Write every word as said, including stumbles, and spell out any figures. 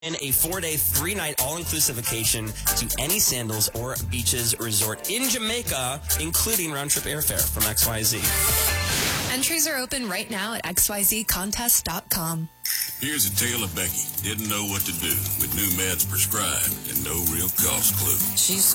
In a four-day, three-night, all-inclusive vacation to any Sandals or Beaches resort in Jamaica, including round-trip airfare from X Y Z. Entries are open right now at x y z contest dot com. Here's a tale of Becky. Didn't know what to do with new meds prescribed and no real cost clue. She's